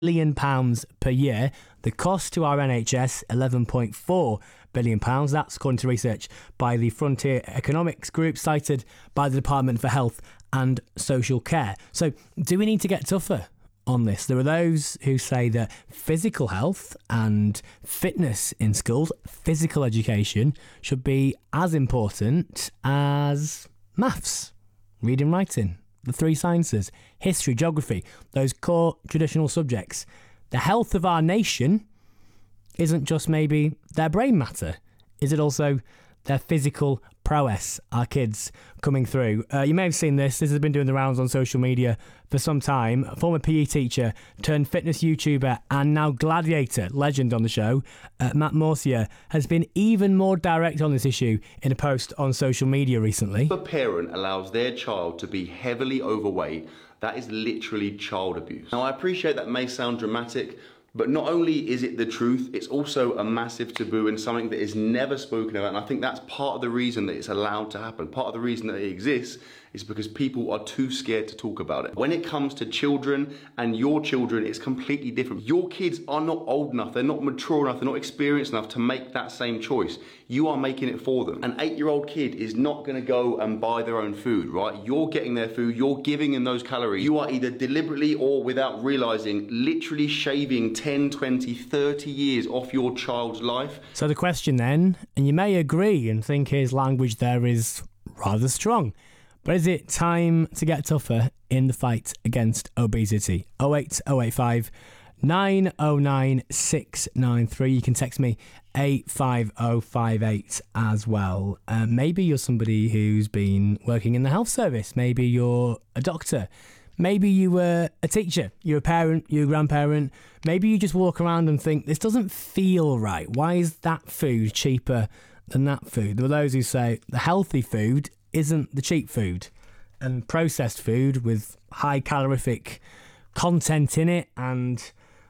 £1 per year. The cost to our NHS, £11.4 billion. That's according to research by the Frontier Economics Group cited by the Department for Health and Social Care. So do we need to get tougher on this? There are those who say that physical health and fitness in schools, physical education, should be as important as maths, reading, writing, the three sciences, history, geography, those core traditional subjects. The health of our nation isn't just maybe their brain matter. Is it also their physical prowess, our kids coming through? You may have seen this. This has been doing the rounds on social media for some time. A former PE teacher turned fitness YouTuber and now gladiator legend on the show, Matt Morcia, has been even more direct on this issue in a post on social media recently. If a parent allows their child to be heavily overweight, that is literally child abuse. Now, I appreciate that may sound dramatic, but not only is it the truth, it's also a massive taboo and something that is never spoken about. And I think that's part of the reason that it's allowed to happen. Part of the reason that it exists is because people are too scared to talk about it. When it comes to children and your children, it's completely different. Your kids are not old enough, they're not mature enough, they're not experienced enough to make that same choice. You are making it for them. An 8-year-old kid is not gonna go and buy their own food, right? You're getting their food, you're giving them those calories. You are either deliberately or without realizing, literally shaving 10, 20, 30 years off your child's life. So the question then, and you may agree and think his language there is rather strong, but is it time to get tougher in the fight against obesity? 08085 909 693. You can text me 85058 as well. Maybe you're somebody who's been working in the health service. Maybe you're a doctor. Maybe you were a teacher, you're a parent, you're a grandparent. Maybe you just walk around and think, this doesn't feel right. Why is that food cheaper than that food? There are those who say the healthy food isn't the cheap food. And processed food with high calorific content in it and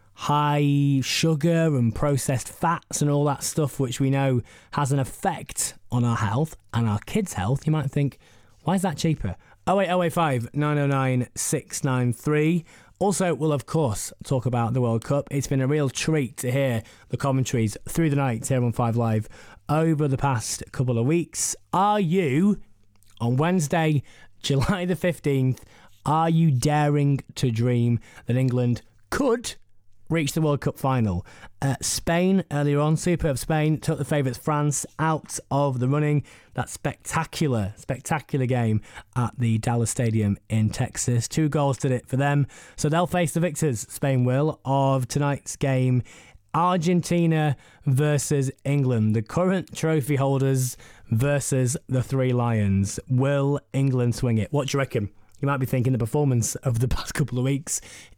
high sugar and processed fats and all that stuff, which we know has an effect on our health and our kids' health. You might think, why is that cheaper? 08085 909 693. Also, we'll of course talk about the World Cup. It's been a real treat to hear the commentaries through the night here on 5 Live over the past couple of weeks. Are you, on Wednesday, July the 15th, are you daring to dream that England could reach the World Cup final? Spain, earlier on, superb Spain, took the favourites France out of the running. That spectacular game at the Dallas Stadium in Texas. 2 goals did it for them. So they'll face the victors, Spain will, of tonight's game. Argentina versus England, the current trophy holders versus the 3 Lions. Will England swing it? What do you reckon? You might be thinking the performance of the past couple of weeks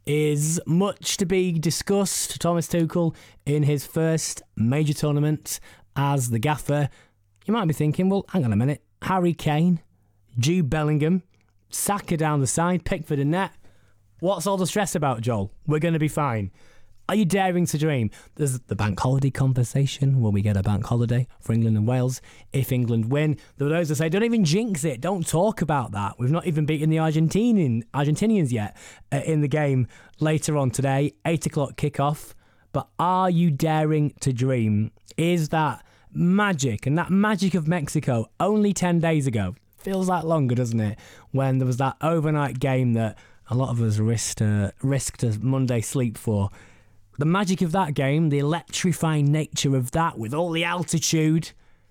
is much to be discussed. Thomas Tuchel in his first major tournament as the gaffer. You might be thinking, well, hang on a minute. Harry Kane, Jude Bellingham, Saka down the side, Pickford in net. What's all the stress about, Joel? We're going to be fine. Are you daring to dream? There's the bank holiday conversation. Will we get a bank holiday for England and Wales if England win? There are those that say, don't even jinx it. Don't talk about that. We've not even beaten the Argentinians yet in the game later on today. 8 o'clock kickoff. But are you daring to dream? Is that magic? And that magic of Mexico only 10 days ago. Feels like longer, doesn't it? When there was that overnight game that a lot of us risked a Monday sleep for. The magic of that game, the electrifying nature of that with all the altitude,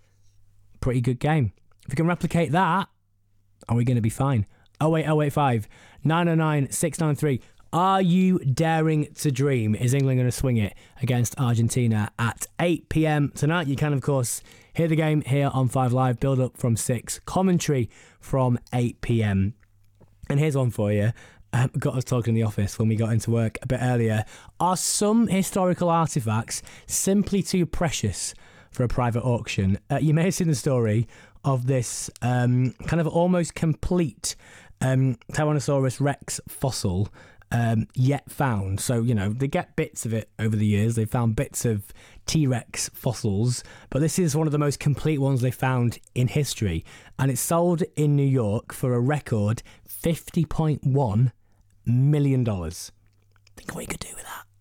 pretty good game. If we can replicate that, are we going to be fine? 08085 909 693. Are you daring to dream? Is England going to swing it against Argentina at 8 p.m. tonight? You can, of course, hear the game here on 5 Live, build up from 6, commentary from 8 p.m. And here's one for you. Got us talking in the office when we got into work a bit earlier. Are some historical artefacts simply too precious for a private auction? You may have seen the story of this kind of almost complete Tyrannosaurus Rex fossil yet found. So, you know, they get bits of it over the years. They found bits of T-Rex fossils, but this is one of the most complete ones they found in history. And it's sold in New York for a record $50.1 million. Think what you could do with that.